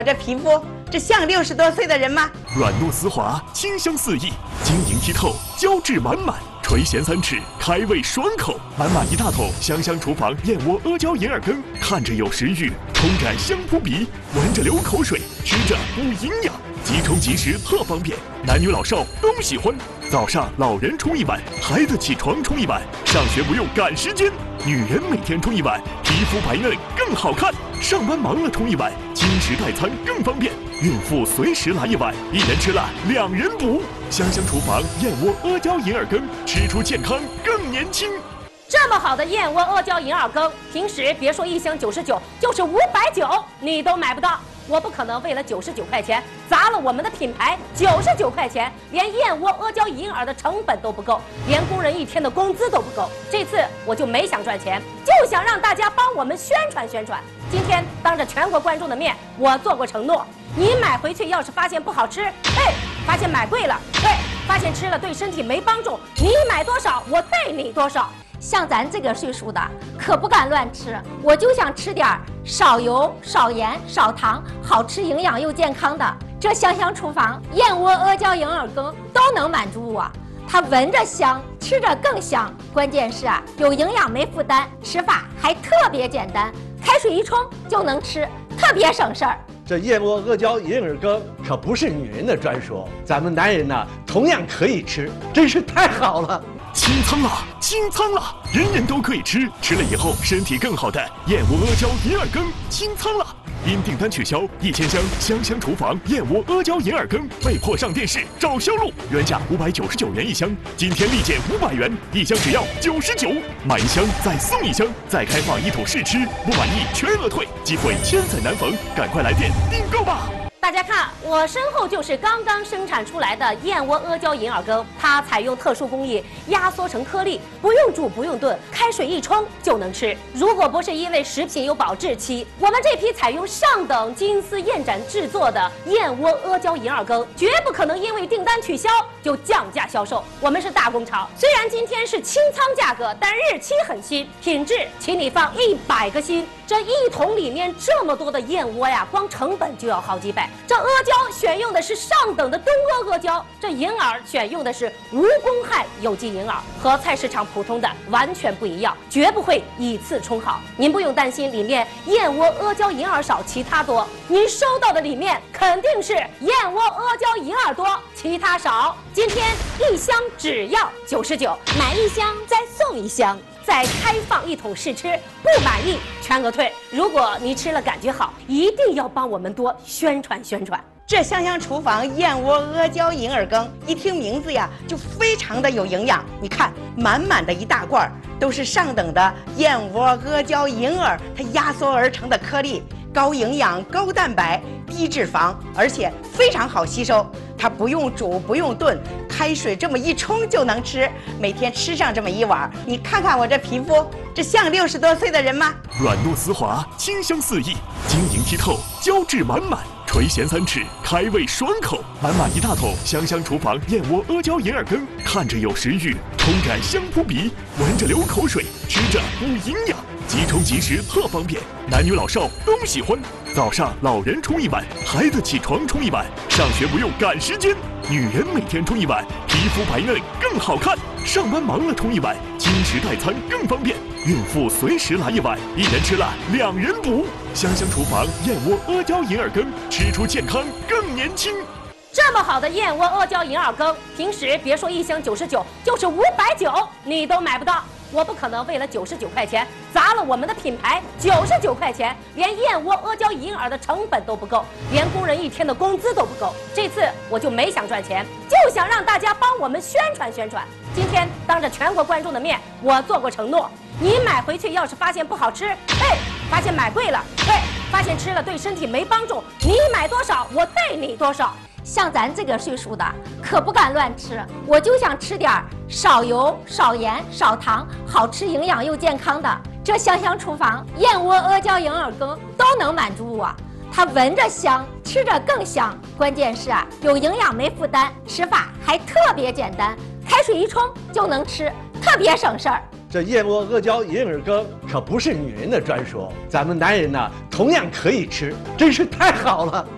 这皮肤，这像60多岁的人吗？ 软糯丝滑，清香四溢，晶莹剔透，胶质满满，垂涎3尺，开胃爽口，满满1大桶香香厨房燕窝阿胶银耳羹，看着有食欲，冲着香扑鼻，闻着流口水，吃着补营养，即冲即食特方便，男女老少都喜欢。早上老人冲1碗，孩子起床冲1碗，上学不用赶时间。女人每天冲1碗，皮肤白嫩更好看。上班忙了冲1碗，轻食代餐更方便。孕妇随时来1碗，一人吃了2人补。香香厨房燕窝阿胶银耳羹，吃出健康更年轻。 这么好的燕窝阿胶银耳羹，平时别说1箱99，就是590你都买不到。我不可能为了99块钱砸了我们的品牌，99块钱连燕窝阿胶银耳的成本都不够，连工人1天的工资都不够。这次我就没想赚钱，就想让大家帮我们宣传宣传。今天当着全国观众的面，我做过承诺，你买回去要是发现不好吃，发现买贵了，发现吃了对身体没帮助，你买多少我带你多少。 像咱这个岁数的，可不敢乱吃。我就想吃点少油、少盐、少糖，好吃、营养又健康的。这香香厨房燕窝阿胶银耳羹都能满足我。它闻着香，吃着更香。关键是有营养没负担，吃法还特别简单，开水一冲就能吃，特别省事儿。 这燕窝阿胶银耳羹可不是女人的专属，咱们男人呢同样可以吃，真是太好了。 清仓啦，清仓啦！人人都可以吃，吃了以后身体更好的燕窝阿胶银耳羹清仓啦！因订单取消，1000箱香香厨房燕窝阿胶银耳羹被迫上电视找销路，原价599元1箱，今天立减500元，1箱只要99，买1箱再送1箱，再开放1土试吃，不满意全额退，机会千载难逢，赶快来电订购吧！ 大家看，我身后就是刚刚生产出来的燕窝阿胶银耳羹，它采用特殊工艺压缩成颗粒，不用煮不用炖，开水一冲就能吃。如果不是因为食品有保质期，我们这批采用上等金丝燕盏制作的燕窝阿胶银耳羹，绝不可能因为订单取消就降价销售。我们是大工厂，虽然今天是清仓价格，但日期很新，品质请你放100个心。这1桶里面这么多的燕窝呀，光成本就要好几百。这阿胶选用的是上等的东阿阿胶，这银耳选用的是无公害有机银耳，和菜市场普通的完全不一样，绝不会以次充好。您不用担心里面燕窝阿胶银耳少，其他多。您收到的里面肯定是燕窝阿胶银耳多，其他少。今天1箱只要99， 买1箱再送1箱。 再开放1桶试吃，不满意全额退。如果你吃了感觉好，一定要帮我们多宣传宣传。 这香香厨房燕窝阿胶银耳羹，一听名字呀就非常的有营养。你看，满满的1大罐都是上等的燕窝阿胶银耳，它压缩而成的颗粒，高营养、高蛋白、低脂肪，而且非常好吸收。它不用煮不用炖，开水这么一冲就能吃，每天吃上这么1碗，你看看我这皮肤，这像60多岁的人吗？ 软糯丝滑，清香四溢，晶莹剔透，胶质满满，垂涎3尺，开胃爽口，满满1大桶香香厨房燕窝阿胶银耳羹，看着有食欲，冲着香扑鼻，闻着流口水，吃着补营养，即冲即食特方便，男女老少都喜欢。早上老人冲1碗，孩子起床冲1碗，上学不用赶时间。女人每天冲1碗，皮肤白嫩更好看。上班忙了冲1碗，轻食代餐更方便。孕妇随时来1碗，一人吃了2人补。香香厨房燕窝阿胶银耳羹，吃出健康更年轻。 这么好的燕窝阿胶银耳羹，平时别说1箱99，就是590你都买不到。我不可能为了99块钱砸了我们的品牌，99块钱连燕窝阿胶银耳的成本都不够，连工人1天的工资都不够。这次我就没想赚钱，就想让大家帮我们宣传宣传。今天当着全国观众的面，我做过承诺，你买回去要是发现不好吃，发现买贵了，发现吃了对身体没帮助，你买多少我带你多少。 像咱这个岁数的，可不敢乱吃。我就想吃点少油、少盐、少糖，好吃、营养又健康的。这香香厨房燕窝阿胶银耳羹都能满足我。它闻着香，吃着更香。关键是有营养没负担，吃法还特别简单，开水一冲就能吃，特别省事儿。 这燕窝阿胶银耳羹可不是女人的专属，咱们男人呢同样可以吃，真是太好了。